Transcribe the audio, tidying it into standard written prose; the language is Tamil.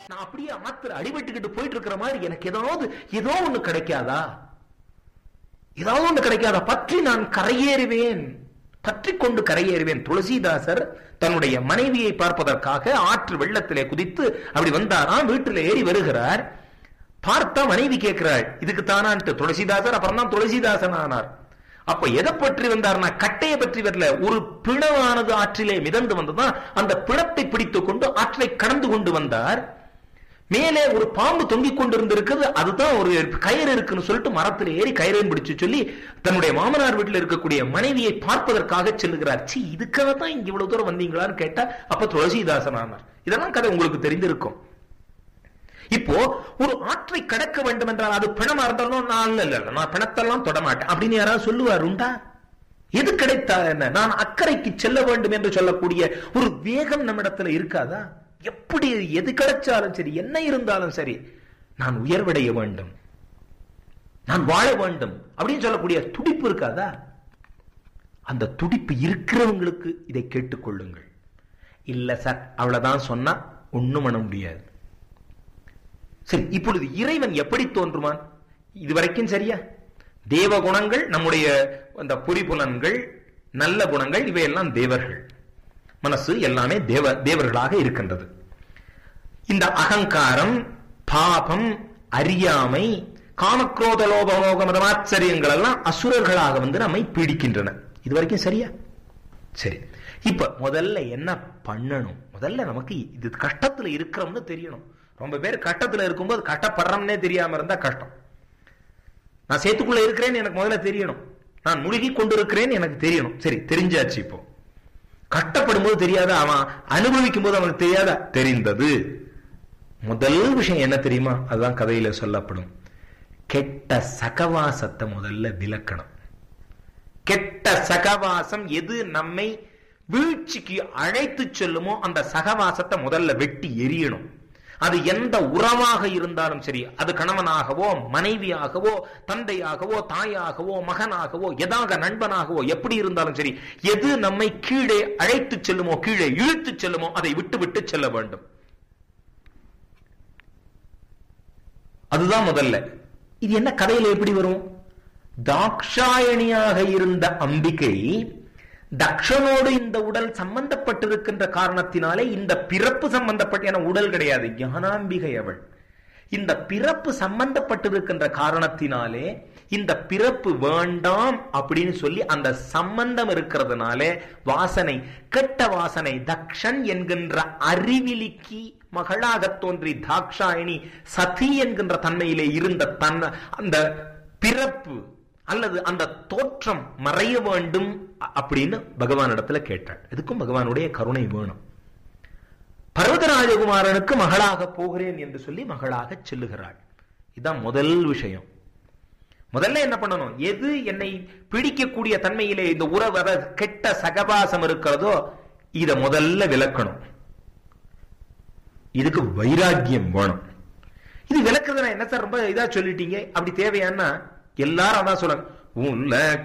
நான் அப்படியே ஆத்துல அடிபட்டுக்கிட்டு போயிட்டு இருக்கிற மாதிரி எனக்கு ஏதோ ஒண்ணு கிடைக்காதா, ஏதாவது ஒண்ணு கிடைக்காதா, பற்றி நான் கரையேறுவேன், பற்றி கொண்டு கரையேறுவேன். துளசிதாசர் தன்னுடைய மனைவியை பார்ப்பதற்காக ஆற்று வெள்ளத்திலே குதித்து அப்படி வந்தாராம். வீட்டில் ஏறி வருகிறார். பார்த்தா மனைவி கேட்கிறாள், இதுக்கு தானான்ட்டு. துளசிதாசர் அப்புறம் தான் துளசிதாசன் ஆனார். அப்ப எதை பற்றி வந்தார்னா கட்டையை பற்றி வரல. ஒரு பிணவானது ஆற்றிலே மிதந்து வந்ததுதான் அந்த பிணத்தை பிடித்துக் கொண்டு ஆற்றை கடந்து கொண்டு வந்தார். மேலே ஒரு பாம்பு தொங்கிக் கொண்டிருந்திருக்கிறது, அதுதான் ஒரு கயிறு இருக்குன்னு சொல்லிட்டு மரத்தில் ஏறி கயிறையும் பிடிச்சு சொல்லி தன்னுடைய மாமனார் வீட்டில் இருக்கக்கூடிய மனைவியை பார்ப்பதற்காக செல்லுகிறார். சி, இதுக்காக தான் இங்க இவ்வளவு தூரம் வந்தீங்களான்னு கேட்டா அப்ப துளசிதாசன் ஆனார். இதெல்லாம் கதை உங்களுக்கு தெரிந்திருக்கும். இப்போ ஒரு ஆற்றை கடக்க வேண்டும் என்றால் அது பிணமா இருந்தாலும் நான் பிணத்தெல்லாம் தொடமாட்டேன் அப்படின்னு யாராவது சொல்லுவார் உண்டா? எது கிடைத்தா என்ன, நான் அக்கறைக்கு செல்ல வேண்டும் என்று சொல்லக்கூடிய ஒரு வேகம் நம்மிடத்துல இருக்காதா? எப்படி எது கிடைச்சாலும் சரி, என்ன இருந்தாலும் சரி, நான் உயர்வடைய வேண்டும், நான் வாழ வேண்டும் அப்படின்னு சொல்லக்கூடிய துடிப்பு இருக்காதா? அந்த துடிப்பு இருக்கிறவங்களுக்கு இதை கேட்டுக்கொள்ளுங்கள். இல்ல சார் அவ்வளவுதான் சொன்னா ஒண்ணும் பண்ண முடியாது. சரி, இப்பொழுது இறைவன் எப்படி தோன்றுமான்? இதுவரைக்கும் சரியா? தேவ குணங்கள், நம்முடைய அந்த பொறிபுலன்கள், நல்ல குணங்கள், இவையெல்லாம் தேவர்கள். மனசு எல்லாமே தேவர்களாக இருக்கின்றது. இந்த அகங்காரம், பாபம், அறியாமை, காமக்ரோத லோபமோக மதமாச்சரியங்கள் எல்லாம் அசுரர்களாக வந்து நம்மை பீடிக்கின்றன. இதுவரைக்கும் சரியா? சரி, இப்ப முதல்ல என்ன பண்ணணும்? முதல்ல நமக்கு இது கஷ்டத்துல இருக்கிறோம்னு தெரியணும். ரொம்ப பேர் கஷ்டத்துல இருக்கும்போது கஷ்டப்படுறோம்னே தெரியாம இருந்தா கஷ்டம். நான் சேத்துக்குள்ள இருக்கிறேன்னு எனக்கு முதல்ல தெரியணும், நான் முழுகி கொண்டிருக்கிறேன் எனக்கு தெரியணும். சரி, தெரிஞ்சாச்சு. இப்போ கஷ்டப்படும் போது தெரியாத, அவன் அனுபவிக்கும் போது அவனுக்கு தெரியாத, தெரிந்தது. முதல் விஷயம் என்ன தெரியுமா? அதுதான் கதையில சொல்லப்படும். கெட்ட சகவாசத்தை முதல்ல விலக்கணும். கெட்ட சகவாசம் எது நம்மை வீழ்ச்சிக்கு அழைத்து செல்லுமோ அந்த சகவாசத்தை முதல்ல வெட்டி எரியணும். அது எந்த உறவாக இருந்தாலும் சரி, அது கணவனாகவோ மனைவியாகவோ தந்தையாகவோ தாயாகவோ மகனாகவோ எதாக நண்பனாகவோ எப்படி இருந்தாலும் சரி, எது நம்மை கீழே அழைத்து செல்லுமோ, கீழே இழுத்து செல்லுமோ அதை விட்டு விட்டு செல்ல வேண்டும். அதுதான் முதல்ல. இது என்ன கதையில எப்படி வரும்? தாக்ஷாயணியாக இருந்த அம்பிகை தக்ஷனோடு இந்த உடல் சம்பந்தப்பட்டிருக்கின்ற காரணத்தினாலே, இந்த பிறப்பு சம்பந்தப்பட்ட உடல் கிடையாது, ஞானாம்பிகை அவள். இந்த பிறப்பு சம்பந்தப்பட்டிருக்கின்ற காரணத்தினாலே இந்த பிறப்பு வேண்டாம் அப்படின்னு சொல்லி அந்த சம்பந்தம் இருக்கிறதுனாலே வாசனை, கெட்ட வாசனை, தக்ஷன் என்கின்ற அறிவிலிக்கு மகளாக தோன்றி தாக்ஷாயணி சதி என்கின்ற தன்மையிலே இருந்த அந்த பிறப்பு அல்லது அந்த தோற்றம் மறைய வேண்டும் அப்படின்னு பகவானிடத்துல கேட்டாள். இதுக்கும் பகவானுடைய கருணை வேணும். பர்வதராஜகுமாரனுக்கு மகளாக போகிறேன் என்று சொல்லி மகளாக செல்லுகிறாள். இதுதான் முதல் விஷயம். முதல்ல என்ன பண்ணணும்? எது என்னை பிடிக்கக்கூடிய தன்மையிலே இந்த உறவு, கெட்ட சகவாசம் இருக்கிறதோ இத முதல்ல விளக்கணும். இதுக்கு வைராக்கியம் வேணும். இது விளக்குறதுனா என்ன சார், ரொம்ப இதா சொல்லிட்டீங்க, அப்படி தேவையானா எல்லாரும் அதான் சொல்றாங்க. உலக